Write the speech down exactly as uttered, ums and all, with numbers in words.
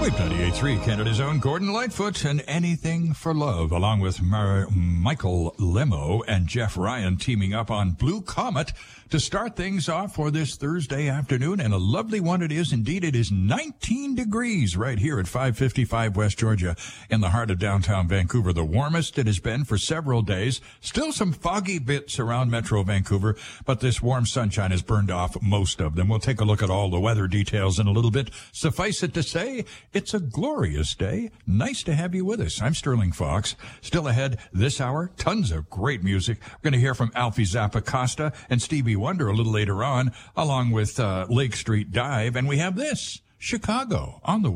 Wave ninety-eight point three, Canada's own Gordon Lightfoot, and Anything for Love, along with Mar- Michael Lemo and Jeff Ryan teaming up on Blue Comet to start things off for this Thursday afternoon. And a lovely one it is indeed. It is nineteen degrees right here at five fifty-five West Georgia in the heart of downtown Vancouver. The warmest it has been for several days. Still some foggy bits around Metro Vancouver, but this warm sunshine has burned off most of them. We'll take a look at all the weather details in a little bit. Suffice it to say, it's a glorious day. Nice to have you with us. I'm Sterling Fox. Still ahead this hour, tons of great music. We're going to hear from Alfie Zappacosta and Stevie Wonder a little later on, along with uh, Lake Street Dive. And we have this, Chicago, on the